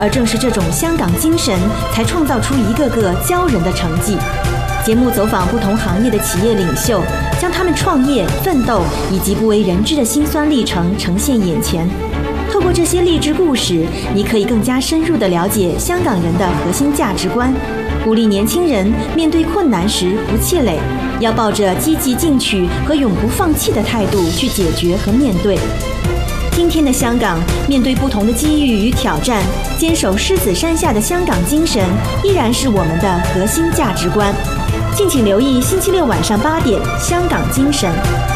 而正是这种香港精神，才创造出一个个骄人的成绩。节目走访不同行业的企业领袖，将他们创业、奋斗以及不为人知的辛酸历程呈现眼前。透过这些励志故事，你可以更加深入地了解香港人的核心价值观，鼓励年轻人面对困难时不气馁，要抱着积极进取和永不放弃的态度去解决和面对。今天的香港，面对不同的机遇与挑战，坚守狮子山下的香港精神依然是我们的核心价值观。敬请留意星期六晚上8点《香港精神》。